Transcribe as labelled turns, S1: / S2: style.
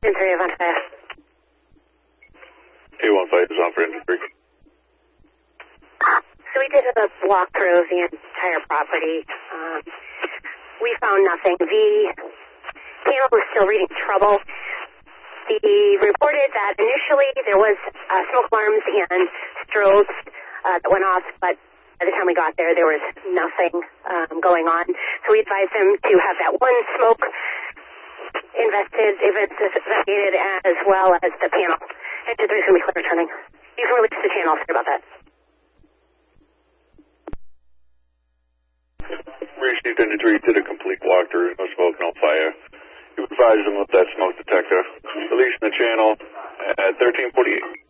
S1: Entry of fire.
S2: A15 is on for entry.
S1: So we did a walkthrough of the entire property. We found nothing. The panel was still reading trouble. He reported that initially there was smoke alarms and strobes that went off, but by the time we got there was nothing going on. So we advised him to have that one smoke investigated as well as the panel. Engine 3 is going to be clear returning. You can release the channel. Sorry about that.
S2: Received Engine 3 did a complete walkthrough. No smoke, no fire. You advised him of that smoke detector. Releasing the channel at 1348.